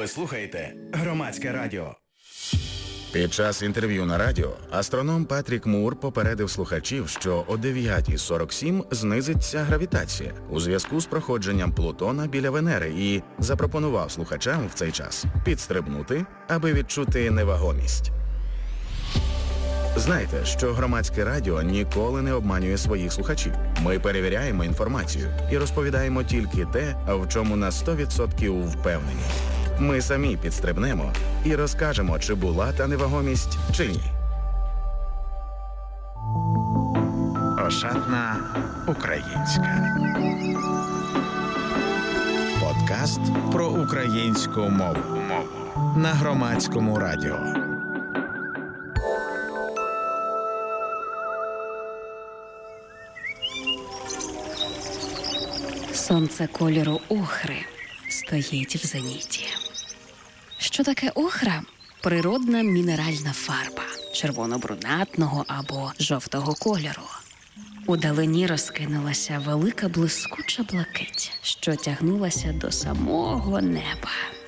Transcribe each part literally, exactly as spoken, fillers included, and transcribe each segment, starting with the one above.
Ви слухаєте Громадське радіо. Під час інтерв'ю на радіо астроном Патрік Мур попередив слухачів, що о дев'ята сорок сім знизиться гравітація у зв'язку з проходженням Плутона біля Венери і запропонував слухачам в цей час підстрибнути, аби відчути невагомість. Знайте, що Громадське радіо ніколи не обманює своїх слухачів. Ми перевіряємо інформацію і розповідаємо тільки те, в чому на сто відсотків впевнені. Ми самі підстрибнемо і розкажемо, чи була та невагомість, чи ні. Ошатна українська. Подкаст про українську мову на Громадському радіо. Сонце кольору охри стоїть в зеніті. Що таке охра? Природна мінеральна фарба червоно-брунатного або жовтого кольору. Удалині розкинулася велика блискуча блакить, що тягнулася до самого неба.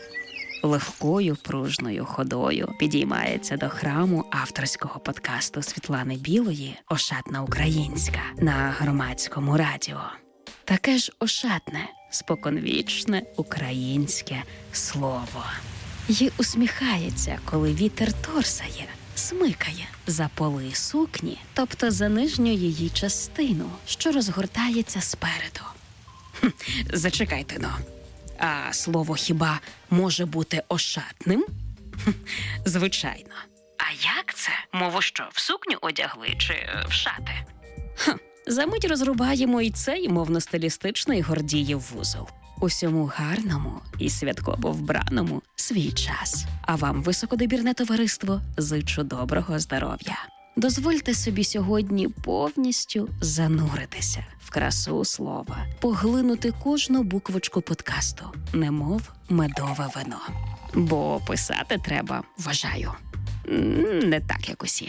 Легкою пружною ходою підіймається до храму авторського подкасту Світлани Білої «Ошатна українська» на Громадському радіо. Таке ж ошатне, споконвічне українське слово. Й усміхається, коли вітер торсає, смикає за поли сукні, тобто за нижню її частину, що розгортається спереду. Хм, зачекайте-но. А слово хіба може бути ошатним? Хм, звичайно. А як це? Мову що, в сукню одягли чи в шати? Хм. Замить розрубаємо і цей мовно-стилістичний Гордіїв вузол. Усьому гарному і святково вбраному свій час. А вам, високодобірне товариство, зичу доброго здоров'я. Дозвольте собі сьогодні повністю зануритися в красу слова, поглинути кожну буквочку подкасту, немов медове вино. Бо писати треба, вважаю, не так, як усі.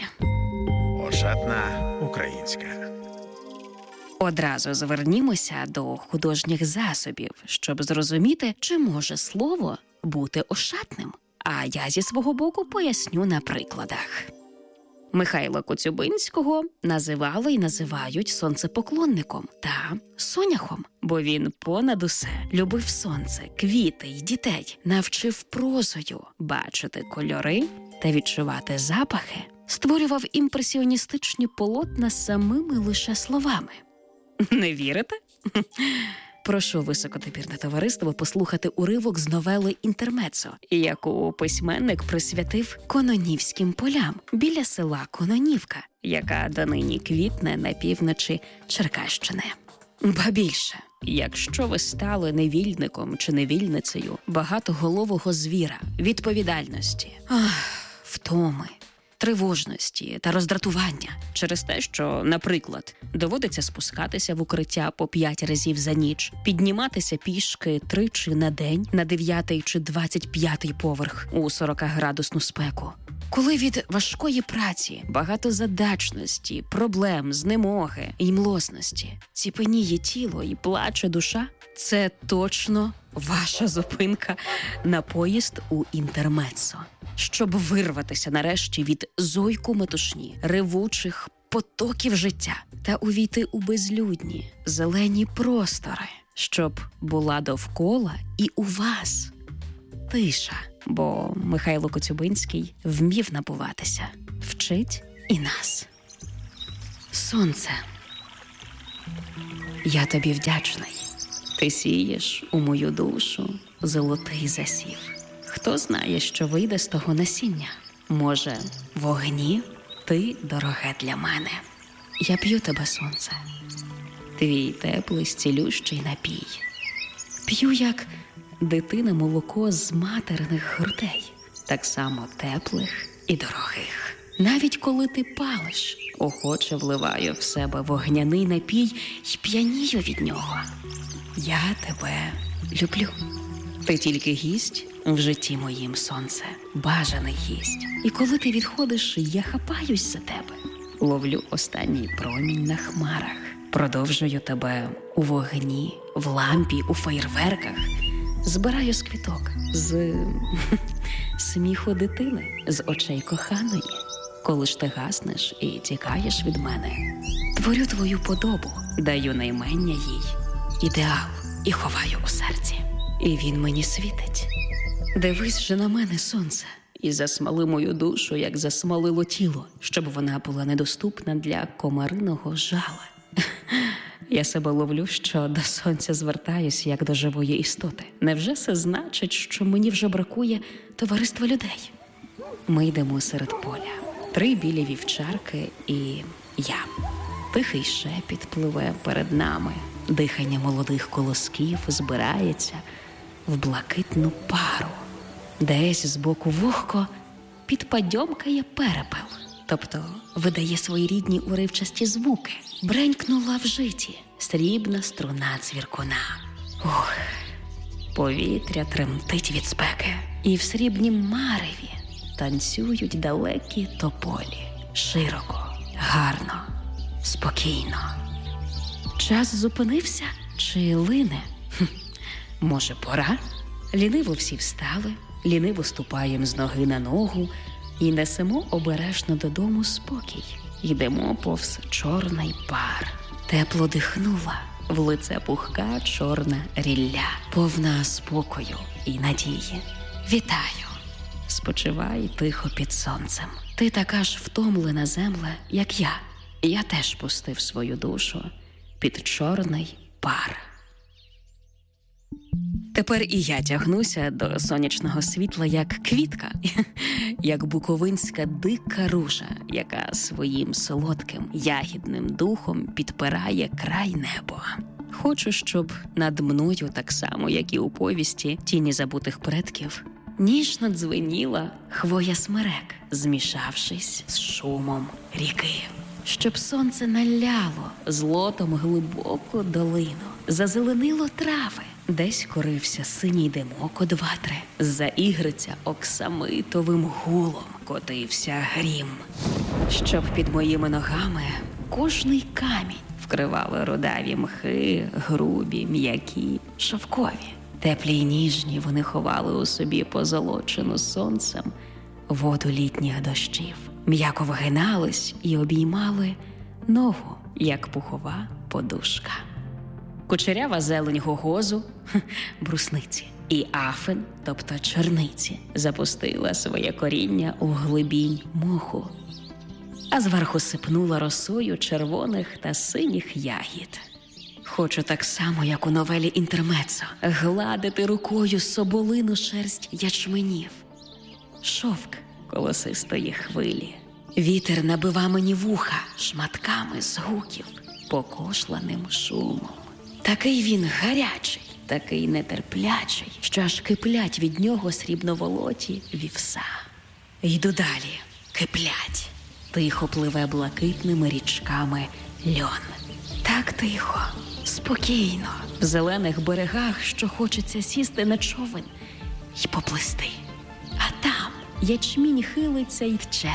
Ошатна українська. Одразу звернімося до художніх засобів, щоб зрозуміти, чи може слово бути ошатним. А я зі свого боку поясню на прикладах. Михайла Коцюбинського називали і називають сонцепоклонником та соняхом, бо він понад усе любив сонце, квіти й дітей, навчив прозою бачити кольори та відчувати запахи, створював імпресіоністичні полотна самими лише словами. Не вірите? Прошу високодобірне товариство послухати уривок з новели «Інтермеццо», яку письменник присвятив Кононівським полям біля села Кононівка, яка донині квітне на півночі Черкащини. Ба більше, якщо ви стали невільником чи невільницею багатоголового звіра, відповідальності, ах, втоми, тривожності та роздратування через те, що, наприклад, доводиться спускатися в укриття по п'ять разів за ніч, підніматися пішки тричі на день на дев'ятий чи двадцять п'ятий поверх у сорокаградусну спеку. Коли від важкої праці, багатозадачності, проблем, знемоги і млосності ціпеніє тіло і плаче душа, це точно ваша зупинка на поїзд у інтермеццо. Щоб вирватися нарешті від зойку метушні, ревучих потоків життя та увійти у безлюдні, зелені простори, щоб була довкола і у вас тиша. Бо Михайло Коцюбинський вмів напуватися, вчить і нас. Сонце, я тобі вдячний. Ти сієш у мою душу золотий засів. Хто знає, що вийде з того насіння? Може, вогні ти дороге для мене. Я п'ю тебе, сонце, твій теплий зцілющий напій. П'ю, як дитина, молоко з материних грудей, так само теплих і дорогих. Навіть коли ти палиш, охоче вливаю в себе вогняний напій й п'янію від нього. Я тебе люблю. Ти тільки гість в житті моїм, сонце, бажаний гість. І коли ти відходиш, я хапаюсь за тебе. Ловлю останній промінь на хмарах. Продовжую тебе у вогні, в лампі, у феєрверках. збираю з квіток, з сміху дитини, з очей коханої. Коли ж ти гаснеш і тікаєш від мене, творю твою подобу, даю наймення їй, ідеал і ховаю у серці. І він мені світить. Дивись же на мене, сонце, і засмали мою душу, як засмалило тіло, щоб вона була недоступна для комариного жала. Я себе ловлю, що до сонця звертаюсь, як до живої істоти. Невже це значить, що мені вже бракує товариства людей? Ми йдемо серед поля. Три білі вівчарки і я. Тихий шепіт пливе перед нами. Дихання молодих колосків збирається в блакитну пару. Десь збоку вогко підпадьомкає перепел. Тобто видає свої рідні уривчасті звуки. Бренькнула в житі срібна струна цвіркуна. Ух, повітря тремтить від спеки. І в срібнім мареві танцюють далекі тополі. Широко, гарно, спокійно. Час зупинився чи лине? Хм, може, пора? Ліниво всі встали, ліниво ступаєм з ноги на ногу і несемо обережно додому спокій. Йдемо повз чорний пар. Тепло дихнула, в лице пухка чорна рілля, повна спокою і надії. Вітаю! Спочивай тихо під сонцем. Ти така ж втомлена земле, як я. Я теж пустив свою душу під чорний пар. Тепер і я тягнуся до сонячного світла, як квітка, як буковинська дика ружа, яка своїм солодким ягідним духом підпирає край неба. Хочу, щоб над мною, так само, як і у повісті «Тіні забутих предків», ніжно дзвеніла хвоя смерек, змішавшись з шумом ріки. Щоб сонце наляло злотом глибоку долину, зазеленило трави, десь корився синій димок од ватри, заігриться оксамитовим гулом котився грім. Щоб під моїми ногами кожний камінь вкривали рудаві мхи, грубі, м'які, шовкові. Теплі й ніжні вони ховали у собі позолочену сонцем воду літніх дощів. М'яко вигинались і обіймали ногу, як пухова подушка. Кучерява зелень гогозу, брусниці, і афин, тобто чорниці, запустила своє коріння у глибінь моху, а зверху сипнула росою червоних та синіх ягід. Хочу так само, як у новелі «Інтермеццо», гладити рукою соболину шерсть ячменів. Шовк колосистої хвилі. Вітер набива мені вуха шматками згуків, покошланим шумом. Такий він гарячий, такий нетерплячий, що аж киплять від нього срібноволоті вівса. Йду далі, киплять. Тихо пливе блакитними річками льон. Так тихо, спокійно, в зелених берегах, що хочеться сісти на човен й поплисти. А там ячмінь хилиться й тче.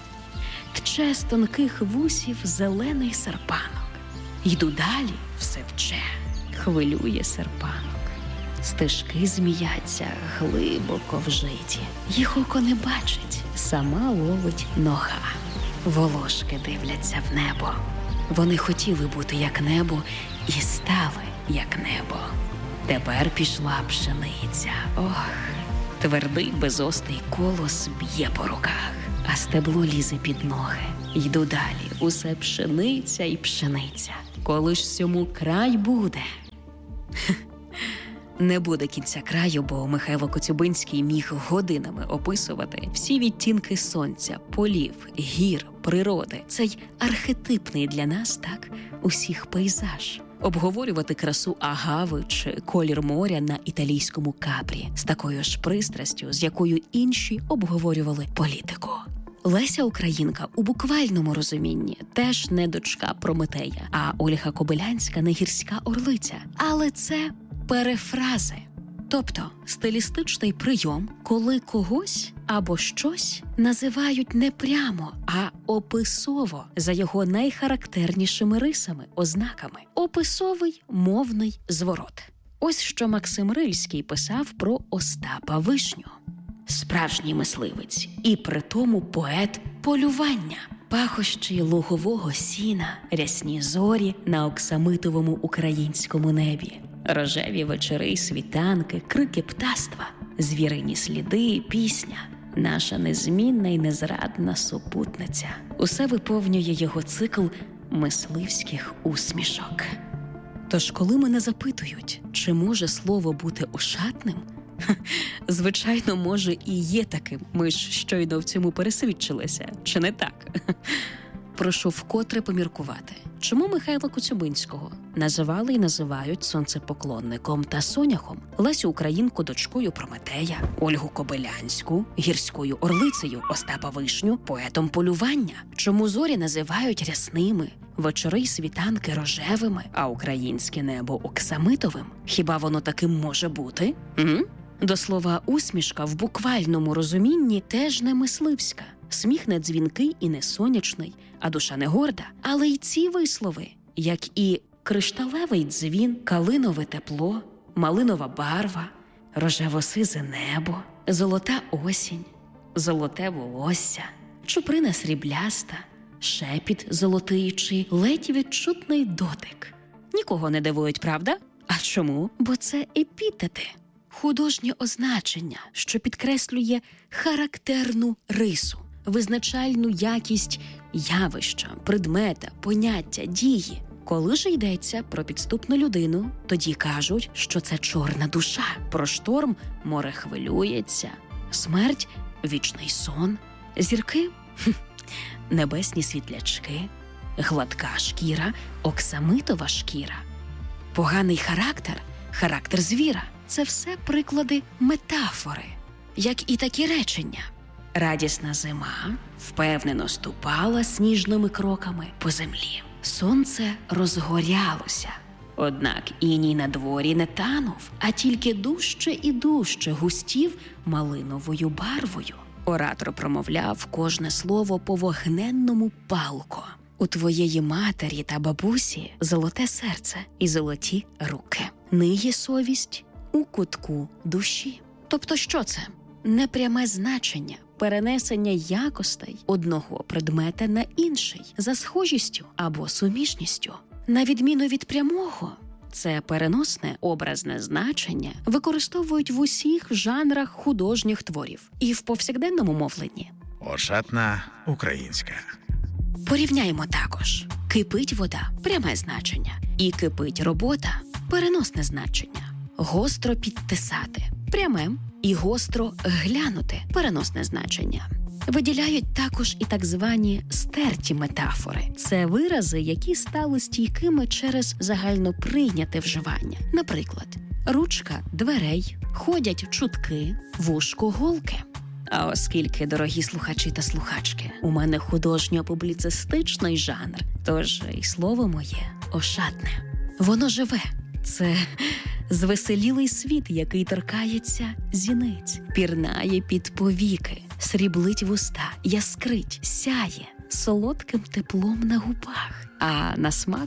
Тче з тонких вусів зелений серпанок. Йду далі, все тче, хвилює серпанок. Стежки зміяться глибоко вжиті. Їх око не бачить, сама ловить нога. Волошки дивляться в небо. Вони хотіли бути як небо і стали як небо. Тепер пішла пшениця. Ох, твердий безострий колос б'є по руках, а стебло лізе під ноги. Йду далі, усе пшениця і пшениця. Коли ж сьому край буде? Не буде кінця краю, бо Михайло Коцюбинський міг годинами описувати всі відтінки сонця, полів, гір, природи. Цей архетипний для нас, так, усіх пейзаж. Обговорювати красу агави чи колір моря на італійському Капрі з такою ж пристрастю, з якою інші обговорювали політику. Леся Українка у буквальному розумінні теж не дочка Прометея, а Ольга Кобилянська не гірська орлиця. Але це перефрази. Тобто стилістичний прийом, коли когось або щось називають не прямо, а описово за його найхарактернішими рисами, ознаками. Описовий мовний зворот. Ось що Максим Рильський писав про Остапа Вишню. Справжній мисливець і притому поет полювання. Пахощі лугового сіна, рясні зорі на оксамитовому українському небі. Рожеві вечори й світанки, крики птаства, звірині сліди, пісня. Наша незмінна й незрадна супутниця. Усе виповнює його цикл мисливських усмішок. Тож, коли мене запитують, чи може слово бути ошатним, звичайно, може і є таким. Ми ж щойно в цьому пересвідчилися. Чи не так? Прошу вкотре поміркувати. Чому Михайла Коцюбинського називали і називають сонцепоклонником та соняхом, Лесю Українку дочкою Прометея, Ольгу Кобилянську гірською орлицею, Остапа Вишню поетом полювання? Чому зорі називають рясними, вечори й світанки рожевими, а українське небо оксамитовим? Хіба воно таким може бути? М? До слова, усмішка в буквальному розумінні теж не мисливська. Сміх не дзвінкий і не сонячний, а душа не горда. Але й ці вислови, як і кришталевий дзвін, калинове тепло, малинова барва, рожево-сизе небо, золота осінь, золоте волосся, чуприна срібляста, шепіт золотий чи ледь відчутний дотик. Нікого не дивують, правда? А чому? Бо це епітети. Художнє означення, що підкреслює характерну рису, визначальну якість явища, предмета, поняття, дії. Коли ж йдеться про підступну людину, тоді кажуть, що це чорна душа. Про шторм море хвилюється, смерть – вічний сон, зірки – небесні світлячки, гладка шкіра – оксамитова шкіра, поганий характер – характер звіра. Це все приклади метафори, як і такі речення. Радісна зима впевнено ступала сніжними кроками по землі. Сонце розгорялося, однак іній на дворі не танув, а тільки дужче і дужче густів малиновою барвою. Оратор промовляв кожне слово по вогненному палко. У твоєї матері та бабусі золоте серце і золоті руки. Ниє совість у кутку душі. Тобто що це? Непряме значення, перенесення якостей одного предмета на інший за схожістю або суміжністю. На відміну від прямого, це переносне образне значення використовують в усіх жанрах художніх творів і в повсякденному мовленні. Ошатна українська. Порівняємо також. Кипить вода – пряме значення. І кипить робота – переносне значення. Гостро підтисати – пряме. І гостро глянути – переносне значення. Виділяють також і так звані стерті метафори. Це вирази, які стали стійкими через загальноприйняте вживання. Наприклад, ручка дверей, ходять чутки, вушко голки. А оскільки, дорогі слухачі та слухачки, у мене художньо-публіцистичний жанр, тож і слово моє ошатне. Воно живе. Це звеселілий світ, який торкається зіниць, пірнає під повіки, сріблить вуста, яскрить, сяє солодким теплом на губах. А на смак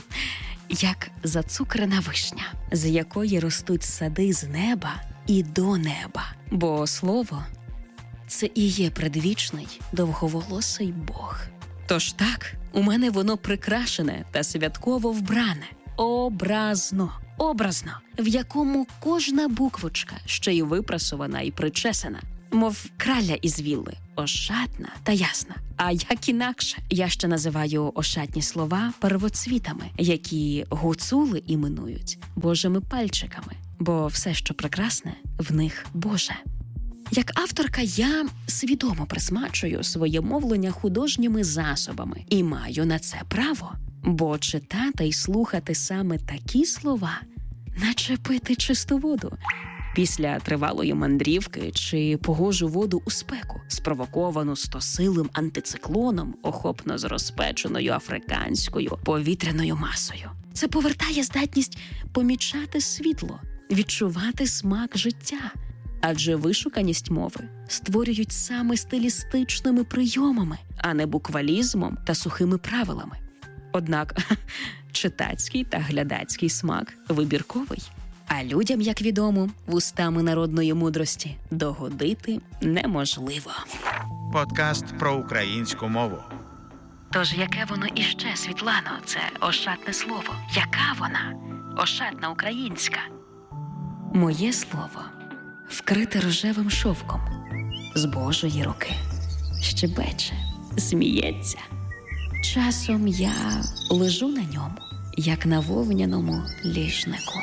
– як зацукрена вишня, з якої ростуть сади з неба і до неба. Бо слово – це і є предвічний довговолосий Бог. Тож так, у мене воно прикрашене та святково вбране. Образно, образно, в якому кожна буквочка ще й випрасована і причесана, мов краля із вілли, ошатна та ясна. А як інакше? Я ще називаю ошатні слова первоцвітами, які гуцули іменують Божими пальчиками, бо все, що прекрасне, в них Боже. Як авторка я свідомо присмачую своє мовлення художніми засобами і маю на це право. Бо читати й слухати саме такі слова, наче пити чисту воду. Після тривалої мандрівки чи погожу воду у спеку, спровоковану стосилим антициклоном, охопно з розпеченою африканською повітряною масою. Це повертає здатність помічати світло, відчувати смак життя. Адже вишуканість мови створюють саме стилістичними прийомами, а не буквалізмом та сухими правилами. Однак читацький та глядацький смак вибірковий. А людям, як відомо, вустами народної мудрості догодити неможливо. Подкаст про українську мову. Тож яке воно іще, Світлано, це ошатне слово? Яка вона? Ошатна українська? Моє слово вкрите рожевим шовком з Божої руки. Щебече, сміється. Часом я лежу на ньому, як на вовняному ліжнику.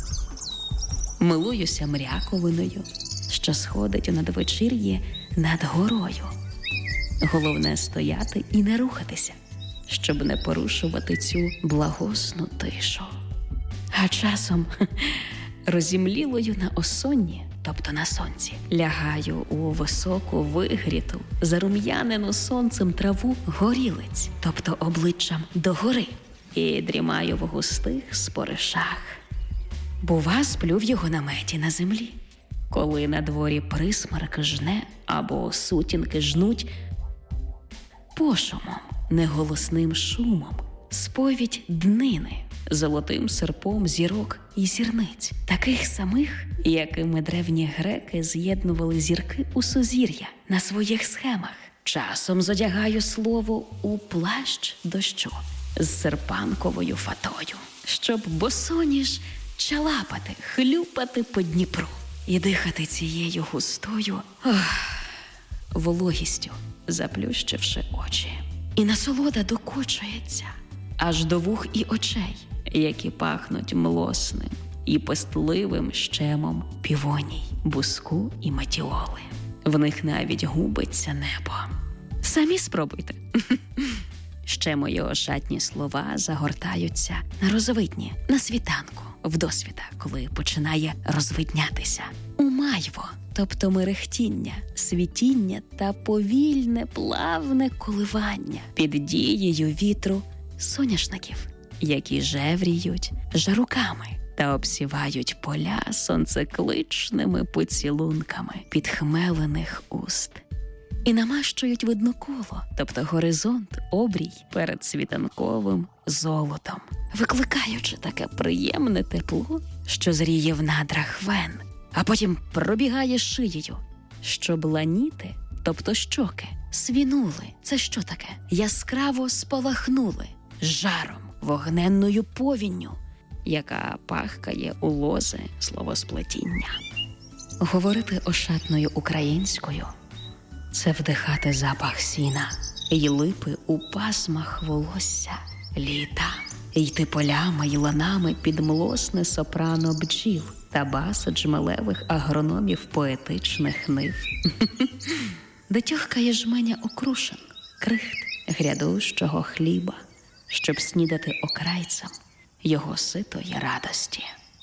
Милуюся мряковиною, що сходить у надвечір'ї над горою. Головне стояти і не рухатися, щоб не порушувати цю благосну тишу. А часом розімлілою на осонні, тобто на сонці, лягаю у високу вигріту, зарум'янену сонцем траву горілиць, тобто обличчям догори, і дрімаю в густих споришах. Бува, сплю в його наметі на землі, коли на дворі присмерк жне або сутінки жнуть, пошумом, неголосним шумом, сповідь днини, золотим серпом зірок і зірниць, таких самих, якими древні греки з'єднували зірки у сузір'я на своїх схемах. Часом зодягаю слово у плащ дощу з серпанковою фатою, щоб босоніж чалапати, хлюпати по Дніпру і дихати цією густою ох, вологістю, заплющивши очі. І насолода докочується аж до вух і очей, які пахнуть млосним і пестливим щемом півоній, буску і матіоли. В них навіть губиться небо. Самі спробуйте. Ще мої ошатні слова загортаються на розвидні, на світанку, вдосвіта, коли починає розвиднятися. У майво, тобто мерехтіння, світіння та повільне, плавне коливання під дією вітру соняшників, які жевріють жаруками та обсівають поля сонцекличними поцілунками підхмелених уст. І намащують видноколо, тобто горизонт, обрій перед світанковим золотом, викликаючи таке приємне тепло, що зріє в надрах вен, а потім пробігає шиєю, щоб ланіти, тобто щоки, свінули. Це що таке? Яскраво спалахнули жаром, вогненною повінню, яка пахкає у лози словосплетіння. Говорити ошатною українською – це вдихати запах сіна й липи у пасмах волосся літа, йти полями й ланами під млосне сопрано бджіл та бас джмелевих агрономів поетичних нив. Де тьохкає жменя окрушин, крихт грядущого хліба, щоб снідати окрайцем його ситої радості.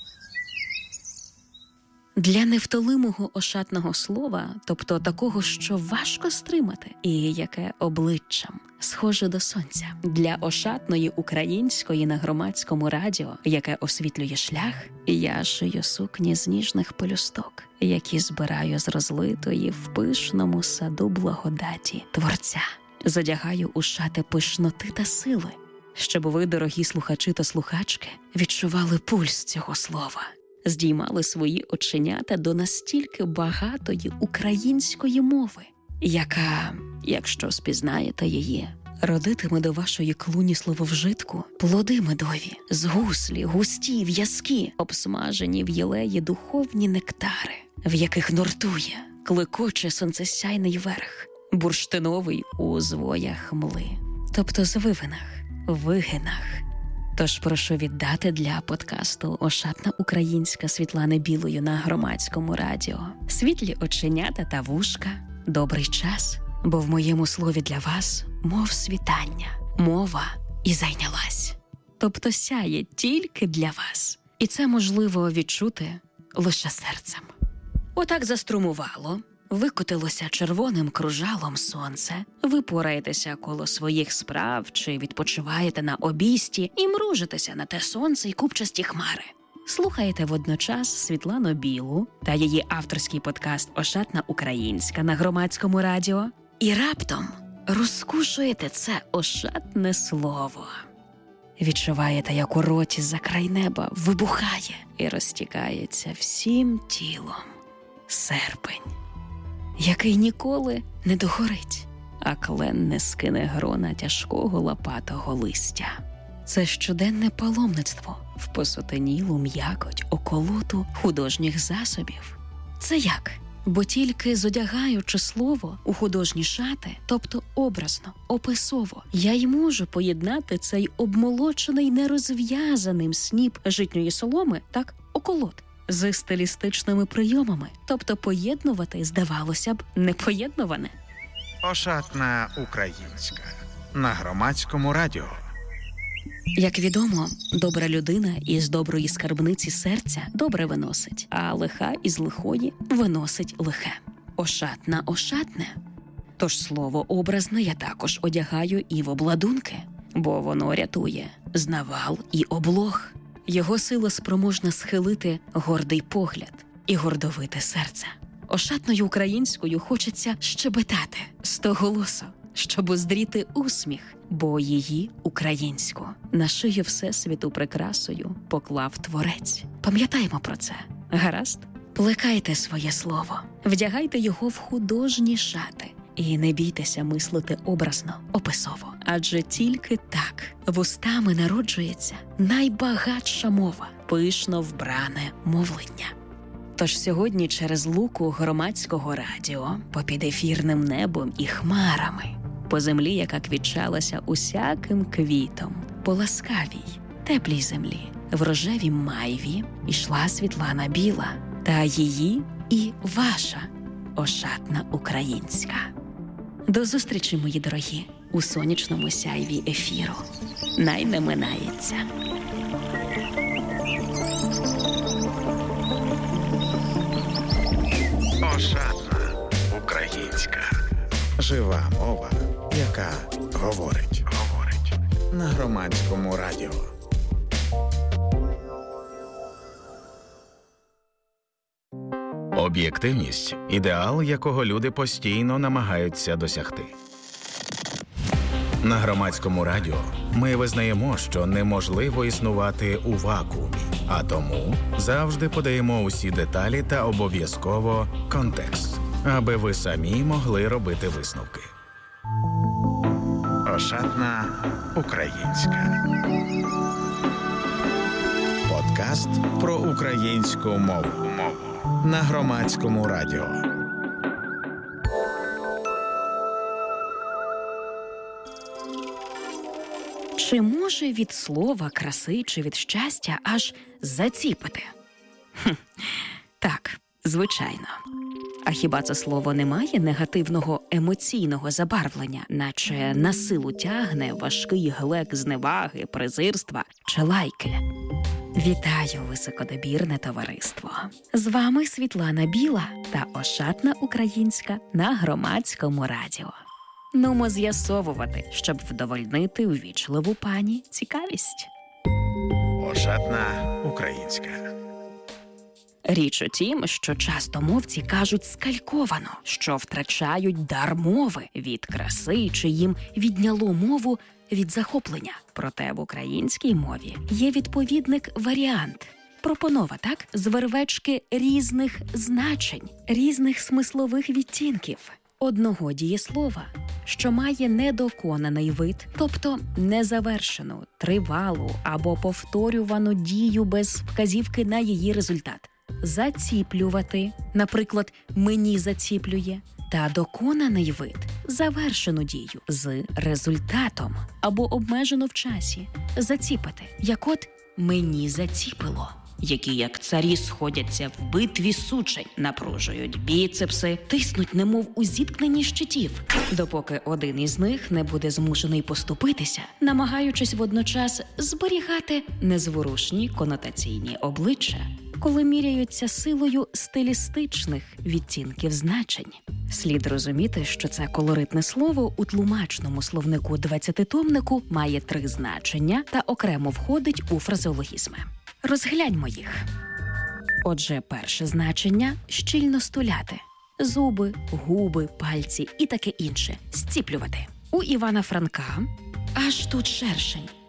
Для невтолимого ошатного слова, тобто такого, що важко стримати, і яке обличчям схоже до сонця, для ошатної української на громадському радіо, яке освітлює шлях, я шию сукні з ніжних пелюсток, які збираю з розлитої в пишному саду благодаті Творця. Задягаю у шати пишноти та сили, щоб ви, дорогі слухачі та слухачки, відчували пульс цього слова, здіймали свої оченята до настільки багатої української мови, яка, якщо спізнаєте її, родитиме до вашої клуні слововжитку плоди медові, з гуслі, густі, в'язкі, обсмажені в єлеї духовні нектари, в яких нуртує, клекоче сонцесяйний верх, бурштиновий у звоях мли, тобто звивинах, вигинах. Тож прошу віддати для подкасту «Ошатна українська» Світлани Білої на громадському радіо світлі оченята та вушка, добрий час, бо в моєму слові для вас мов світання, мова і зайнялась. Тобто сяє тільки для вас. І це можливо відчути лише серцем. Отак заструмувало, викотилося червоним кружалом сонце, ви пораєтеся коло своїх справ чи відпочиваєте на обійсті і мружитеся на те сонце й купчасті хмари. Слухаєте водночас Світлану Білу та її авторський подкаст «Ошатна українська» на громадському радіо і раптом розкушуєте це ошатне слово. Відчуваєте, як у роті за край неба вибухає і розтікається всім тілом. Серпень, який ніколи не догорить, а клен не скине грона тяжкого лопатого листя. Це щоденне паломництво в посотенілу м'якоть околоту художніх засобів. Це як? Бо тільки зодягаючи слово у художні шати, тобто образно, описово, я й можу поєднати цей обмолочений нерозв'язаним сніп житньої соломи, так, околот, з стилістичними прийомами, тобто поєднувати, здавалося б, непоєднуване. Ошатна українська на Громадському радіо. Як відомо, добра людина із доброї скарбниці серця добре виносить, а лиха із лихої виносить лихе. Ошатна ошатне. Тож слово образне я також одягаю і в обладунки, бо воно рятує з навал і облог. Його сила спроможна схилити гордий погляд і гордовите серце. Ошатною українською хочеться щебетати стоголосо, щоб уздріти усміх, бо її, українську, на шию Всесвіту прикрасою поклав Творець. Пам'ятаємо про це, гаразд? Плекайте своє слово, вдягайте його в художні шати і не бійтеся мислити образно, описово. Адже тільки так вустами народжується найбагатша мова, пишно вбране мовлення. Тож сьогодні через луку Громадського радіо, попід ефірним небом і хмарами, по землі, яка квітчалася усяким квітом, по ласкавій, теплій землі, в рожевій майві йшла Світлана Біла, та її і ваша ошатна українська. До зустрічі, мої дорогі, у сонячному сяйві ефіру. Най не минається. Ошатна українська. Жива мова, яка говорить. Говорить. На Громадському радіо. Об'єктивність – ідеал, якого люди постійно намагаються досягти. На Громадському радіо ми визнаємо, що неможливо існувати у вакуумі, а тому завжди подаємо усі деталі та обов'язково контекст, аби ви самі могли робити висновки. Ошатна українська. Подкаст про українську мову. На Громадському радіо. Чи може від слова краси чи від щастя аж заціпити? Хм, так, звичайно. А хіба це слово не має негативного емоційного забарвлення, наче на силу тягне важкий глек зневаги, презирства чи лайки? Вітаю, високодобірне товариство! З вами Світлана Біла та Ошатна українська на Громадському радіо. Нумо з'ясовувати, щоб вдовольнити увічливу пані цікавість. Ошатна українська. Річ у тім, що часто мовці кажуть скальковано, що втрачають дар мови від краси, чи їм відняло мову від захоплення. Проте в українській мові є відповідник варіант. Пропонова, так? З вервечки різних значень, різних смислових відтінків. Одного дієслова, що має недоконаний вид, тобто незавершену, тривалу або повторювану дію без вказівки на її результат. Заціплювати, наприклад, мені заціплює, та доконаний вид – завершену дію з результатом або обмежено в часі. Заціпити, як от мені заціпило. Які, як царі, сходяться в битві сучень, напружують біцепси, тиснуть немов у зіткненні щитів, допоки один із них не буде змушений поступитися, намагаючись водночас зберігати незворушні конотаційні обличчя, коли міряються силою стилістичних відтінків значень. Слід розуміти, що це колоритне слово у тлумачному словнику двадцятитомнику має три значення та окремо входить у фразеологізми. Розгляньмо їх. Отже, перше значення – щільно стуляти. Зуби, губи, пальці і таке інше – зціплювати. У Івана Франка аж тут шершень,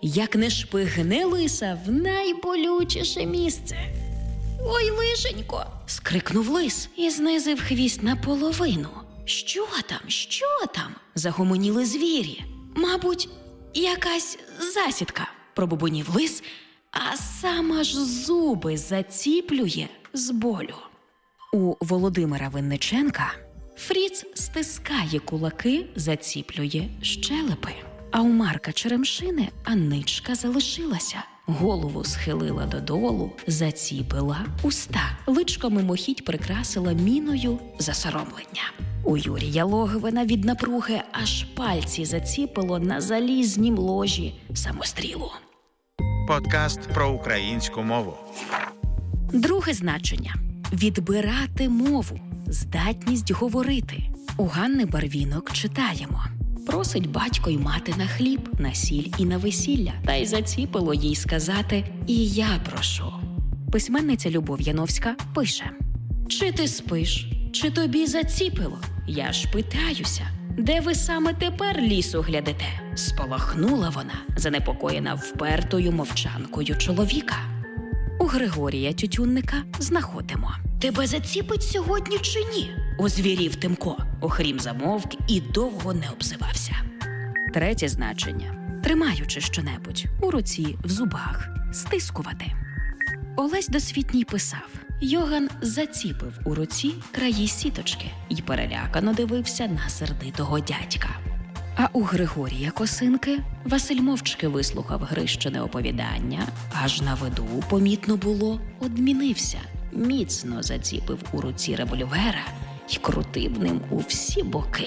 як не шпигне лиса в найболючіше місце. «Ой, лишенько!» – скрикнув лис і знизив хвіст наполовину. «Що там? Що там?» – загомоніли звірі. «Мабуть, якась засідка», – пробубонів лис, а сам аж зуби заціплює з болю. У Володимира Винниченка Фріц стискає кулаки, заціплює щелепи. А у Марка Черемшини Анничка залишилася. Голову схилила додолу, заціпила уста. Личко мимохідь прикрасила міною засоромлення. У Юрія Логвина від напруги аж пальці заціпило на залізнім ложі самострілу. Подкаст про українську мову. Друге значення – відбирати мову, здатність говорити. У Ганни Барвінок читаємо. Просить батько й мати на хліб, на сіль і на весілля. Та й заціпило їй сказати «і я прошу». Письменниця Любов Яновська пише: «Чи ти спиш, чи тобі заціпило? Я ж питаюся, де ви саме тепер лісу глядите?» Спалахнула вона, занепокоєна впертою мовчанкою чоловіка. У Григорія Тютюнника знаходимо. «Тебе заціпить сьогодні чи ні?» Озвірів Тимко, охрім замовк і довго не обзивався. Третє значення – тримаючи щонебудь у руці, в зубах, стискувати. Олесь Досвітній писав: Йоган заціпив у руці краї сіточки й перелякано дивився на сердитого дядька. А у Григорія Косинки Василь мовчки вислухав Грищине оповідання, аж на виду, помітно було, одмінився, міцно заціпив у руці револьвера й крутив ним у всі боки.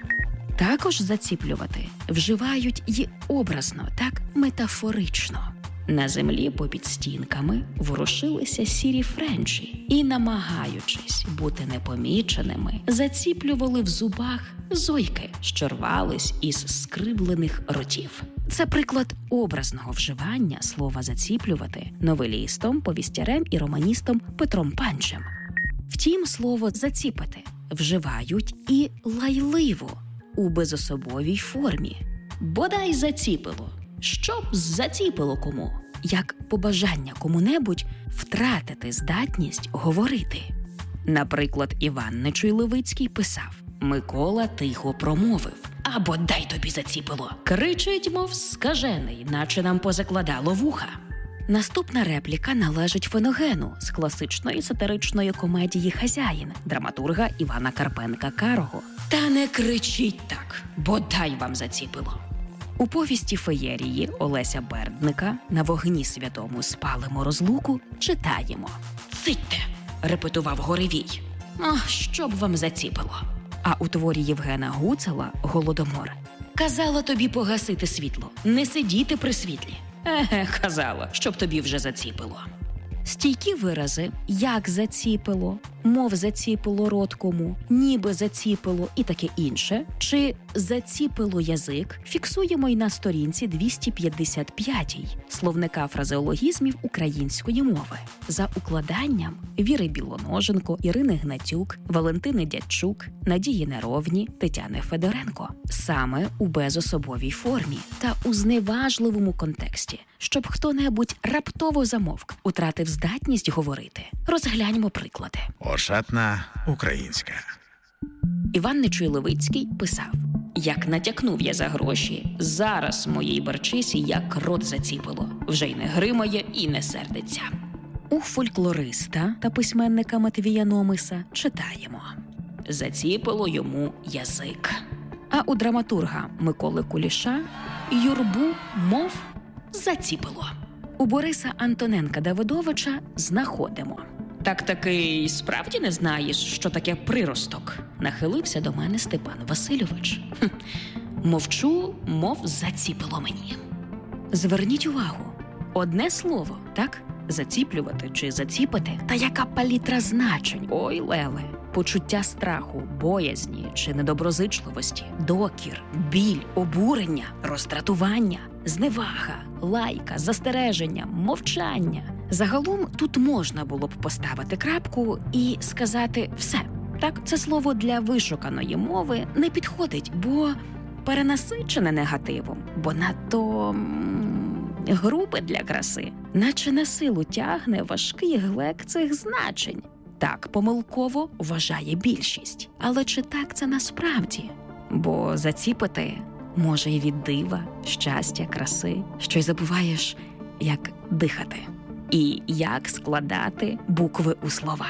Також заціплювати вживають й образно, так метафорично. На землі попід стінками ворушилися сірі френчі і, намагаючись бути непоміченими, заціплювали в зубах зойки, що рвались із скривлених ротів. Це приклад образного вживання слова «заціплювати» новелістом, повістярем і романістом Петром Панчем. Втім, слово «заціпати» вживають і лайливо, у безособовій формі. «Бодай заціпило», «щоб заціпило кому», як побажання кому-небудь втратити здатність говорити. Наприклад, Іван Нечуй-Левицький писав: «Микола тихо промовив: а бодай тобі заціпило. Кричить, мов скажений, наче нам позакладало вуха». Наступна репліка належить Феногену з класичної сатиричної комедії «Хазяїн» драматурга Івана Карпенка-Карого. «Та не кричіть так, бодай вам заціпило». У повісті «Феєрії» Олеся Бердника «На вогні святому спалимо розлуку» читаємо: «Цитьте!» – репетував Горевій. «Ах, щоб вам заціпило». А у творі Євгена Гуцела «Голодомор» «Казала тобі погасити світло, не сидіти при світлі». Еге, казала, щоб тобі вже заціпило. Стійкі вирази «як заціпило», «мов заціпило рот кому», «ніби заціпило» і таке інше, чи «заціпило язик» фіксуємо й на сторінці двісті п'ятдесят п'ятій словника фразеологізмів української мови за укладанням Віри Білоноженко, Ірини Гнатюк, Валентини Дядчук, Надії Неровні, Тетяни Федоренко. Саме у безособовій формі та у зневажливому контексті, щоб хто-небудь раптово замовк, утратив здатність говорити. Розгляньмо приклади. Ошатна українська. Іван Нечуй-Левицький писав: «Як натякнув я за гроші, зараз моїй барчисі як рот заціпило, вже й не гримає і не сердиться». У фольклориста та письменника Матвія Номиса читаємо: «Заціпило йому язик». А у драматурга Миколи Куліша юрбу мов заціпило. У Бориса Антоненка-Давидовича знаходимо: «Так таки справді не знаєш, що таке приросток?» Нахилився до мене Степан Васильович. Хм. «Мовчу, мов заціпило мені». Зверніть увагу, одне слово, так? Заціплювати чи заціпити? Та яка палітра значень? Ой, леле! Почуття страху, боязні чи недоброзичливості, докір, біль, обурення, роздратування, зневага, лайка, застереження, мовчання. Загалом тут можна було б поставити крапку і сказати «все». Так, це слово для вишуканої мови не підходить, бо перенасичене негативом, бо надто м- грубе для краси, наче на силу тягне важкий глек цих значень. Так помилково вважає більшість. Але чи так це насправді? Бо заціпити може й від дива, щастя, краси, що й забуваєш, як дихати і як складати букви у слова.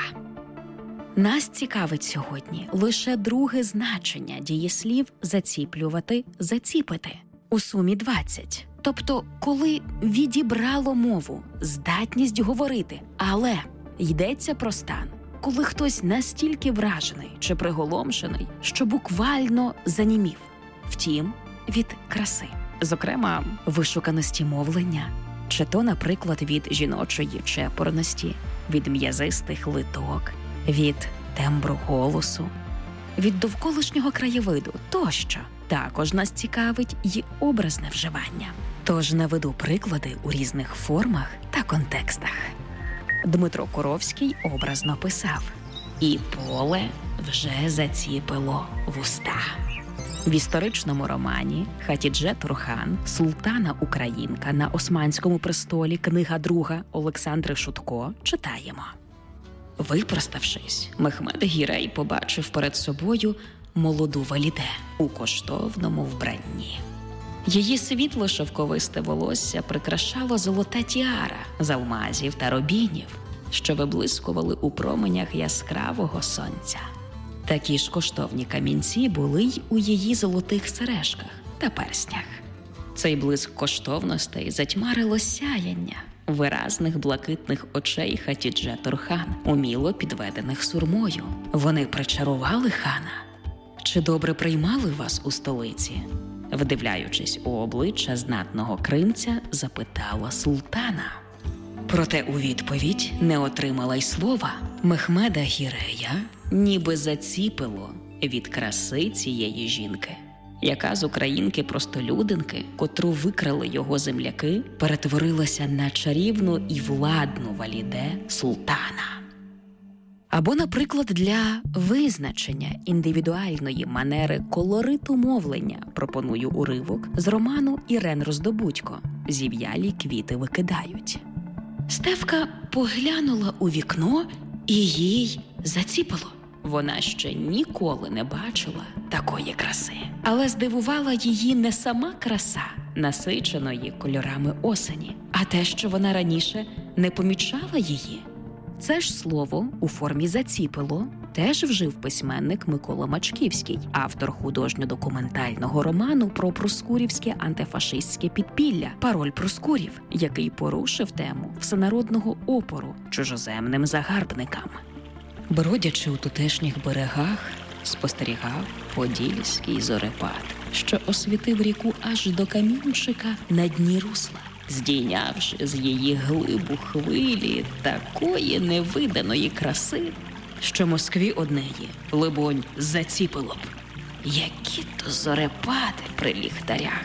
Нас цікавить сьогодні лише друге значення дієслів «заціплювати», «заціпити». У сумі двадцять. Тобто, коли відібрало мову, здатність говорити, але йдеться про стан, коли хтось настільки вражений чи приголомшений, що буквально занімів. Втім, від краси. Зокрема, вишуканості мовлення, чи то, наприклад, від жіночої чепурності, від м'язистих литок, від тембру голосу, від довколишнього краєвиду тощо. Також нас цікавить і образне вживання. Тож наведу приклади у різних формах та контекстах. Дмитро Коровський образно писав: «І поле вже заціпило вуста». В історичному романі Хатідже Турхан «Султана-Українка на Османському престолі», книга друга Олександри Шутко, читаємо: «Випроставшись, Мехмед Гірей побачив перед собою молоду Валіде у коштовному вбранні. Її світло-шовковисте волосся прикрашало золота тіара з алмазів та рубінів, що виблискували у променях яскравого сонця. Такі ж коштовні камінці були й у її золотих сережках та перснях. Цей блиск коштовностей затьмарило сяяння виразних блакитних очей Хатідже Турхан, уміло підведених сурмою. Вони причарували хана. Чи добре приймали вас у столиці?» Вдивляючись у обличчя знатного кримця, запитала султана. Проте у відповідь не отримала й слова. Мехмеда Гірея ніби заціпило від краси цієї жінки, яка з українки-простолюдинки, котру викрали його земляки, перетворилася на чарівну і владну Валіде султана. Або, наприклад, для визначення індивідуальної манери колориту мовлення пропоную уривок з роману Ірен Роздобудько «Зів'ялі квіти викидають». Стефка поглянула у вікно і їй заціпило. Вона ще ніколи не бачила такої краси. Але здивувала її не сама краса насиченої кольорами осені, а те, що вона раніше не помічала її. Це ж слово у формі «заціпило» теж вжив письменник Микола Мачківський, автор художньо-документального роману про проскурівське антифашистське підпілля «Пароль Проскурів», який порушив тему всенародного опору чужоземним загарбникам. Бродячи у тутешніх берегах, спостерігав подільський зорепад, що освітив ріку аж до камінчика на дні русла, здійнявши з її глибу хвилі такої невиданої краси, що Москві однеї, либонь, заціпило б. Які то зорепади при ліхтарях.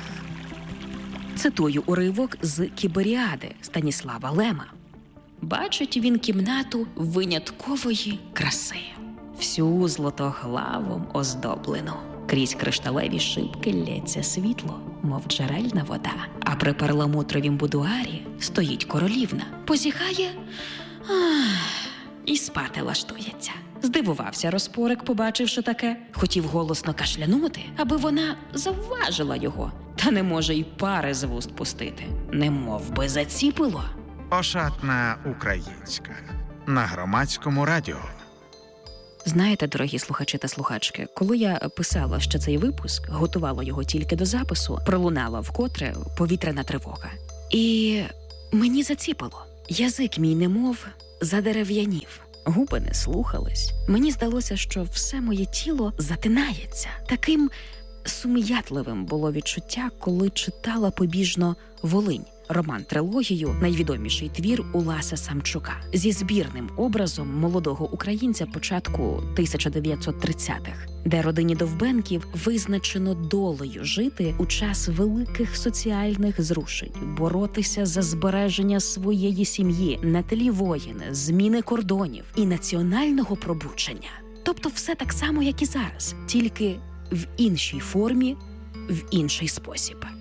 Цитую уривок з «Кіберіади» Станіслава Лема. Бачить він кімнату виняткової краси, всю златоглавом оздоблену. Крізь кришталеві шибки лється світло, мов джерельна вода. А при перламутровім будуарі стоїть королівна, позіхає ах, і спати лаштується. Здивувався розпорик, побачивши таке. Хотів голосно кашлянути, аби вона завважила його. Та не може й пари з вуст пустити. Немов би заціпило. Ошатна українська. На Громадському радіо. Знаєте, дорогі слухачі та слухачки, коли я писала ще цей випуск, готувала його тільки до запису, пролунала вкотре повітряна тривога. І мені заціпало. Язик мій немов задерев'янів. Губи не слухались. Мені здалося, що все моє тіло затинається. Таким сум'ятливим було відчуття, коли читала побіжно «Волинь». Роман-трилогію, найвідоміший твір Уласа Самчука, зі збірним образом молодого українця початку тисяча дев'ятсот тридцятих, де родині Довбенків визначено долею жити у час великих соціальних зрушень, боротися за збереження своєї сім'ї на тлі воїн, зміни кордонів і національного пробудження. Тобто все так само, як і зараз, тільки в іншій формі, в інший спосіб.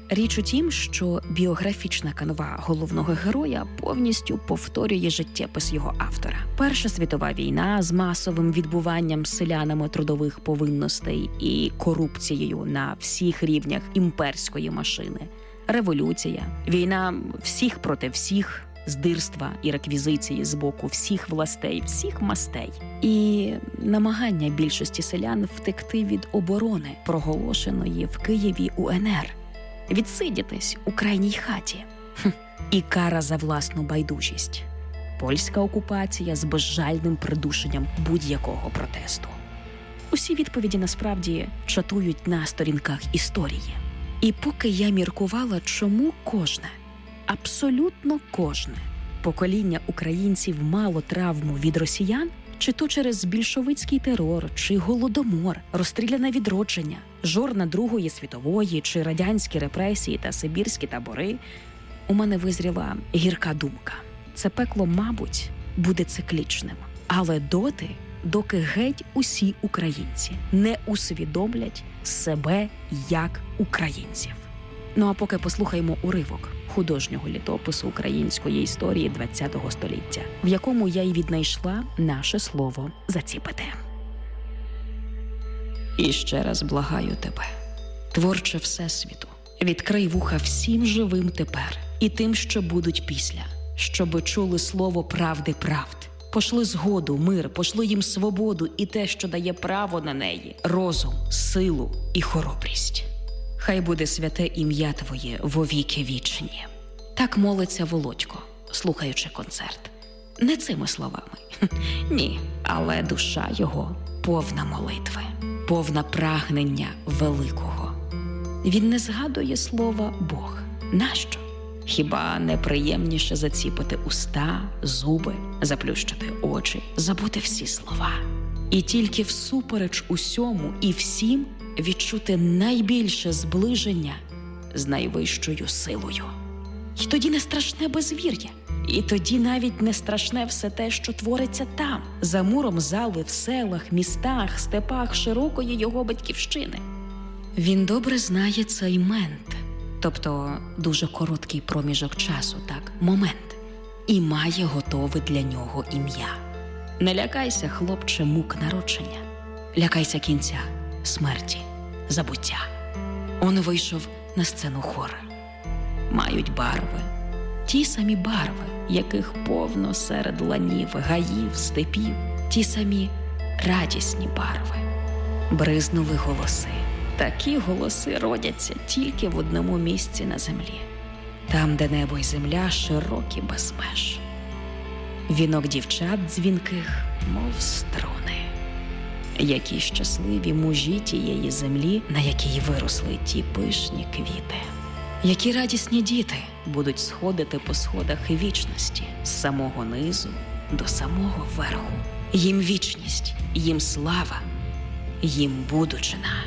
Річ у тім, що біографічна канва головного героя повністю повторює життєпис його автора. Перша світова війна з масовим відбуванням селянами трудових повинностей і корупцією на всіх рівнях імперської машини. Революція, війна всіх проти всіх, здирства і реквізиції з боку всіх властей, всіх мастей. І намагання більшості селян втекти від оборони, проголошеної в Києві У Ен Ер. Відсидітись у крайній хаті. Хм. І кара за власну байдужість. Польська окупація з безжальним придушенням будь-якого протесту. Усі відповіді насправді чатують на сторінках історії. І поки я міркувала, чому кожне, абсолютно кожне покоління українців мало травму від росіян, чи то через більшовицький терор, чи голодомор, розстріляне відродження, жорна Другої світової, чи радянські репресії та сибірські табори, у мене визріла гірка думка. Це пекло, мабуть, буде циклічним. Але доти, доки геть усі українці не усвідомлять себе як українців. Ну а поки послухаємо уривок художнього літопису української історії ХХ століття, в якому я й віднайшла наше слово «заціпити». І ще раз благаю тебе, творче Всесвіту, відкрий вуха всім живим тепер і тим, що будуть після, щоби чули слово правди правд. Пошли згоду, мир, пошли їм свободу і те, що дає право на неї, розум, силу і хоробрість. Хай буде святе ім'я Твоє вовіки вічні. Так молиться Володько, слухаючи концерт. Не цими словами. Ні, але душа його повна молитви, повна прагнення великого. Він не згадує слова «Бог». Нащо? Хіба неприємніше заціпити уста, зуби, заплющити очі, забути всі слова? І тільки всупереч усьому і всім відчути найбільше зближення з найвищою силою. І тоді не страшне безвір'я. І тоді навіть не страшне все те, що твориться там, за муром зали, в селах, містах, степах широкої його батьківщини. Він добре знає цей мент, тобто дуже короткий проміжок часу, так, момент, і має готове для нього ім'я. Не лякайся, хлопче, мук народження. Лякайся кінця, смерті, забуття. Он вийшов на сцену хор. Мають барви, ті самі барви, яких повно серед ланів, гаїв, степів, ті самі радісні барви. Бризнули голоси. Такі голоси родяться тільки в одному місці на землі. Там, де небо й земля широкі без меж. Вінок дівчат дзвінких, мов струни. Які щасливі мужі тієї землі, на якій виросли ті пишні квіти. Які радісні діти будуть сходити по сходах вічності з самого низу до самого верху. Їм вічність, їм слава, їм будучина.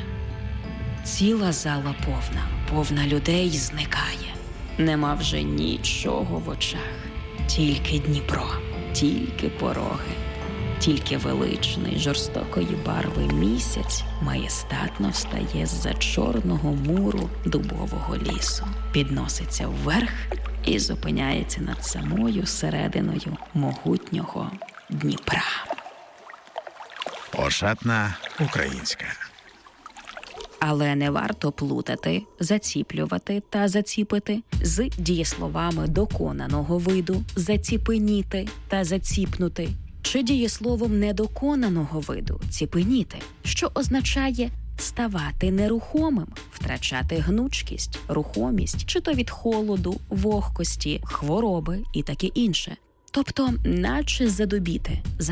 Ціла зала повна, повна людей зникає. Нема вже нічого в очах. Тільки Дніпро, тільки пороги, тільки величний, жорстокої барви місяць маєстатно встає з-за чорного муру дубового лісу, підноситься вверх і зупиняється над самою серединою могутнього Дніпра. Ошатна українська. Але не варто плутати, заціплювати та заціпити з дієсловами доконаного виду «заціпеніти» та «заціпнути», чи дієсловом недоконаного виду «ціпеніти», що означає ставати нерухомим, втрачати гнучкість, рухомість, чи то від холоду, вогкості, хвороби і таке інше. Тобто, наче задубіти,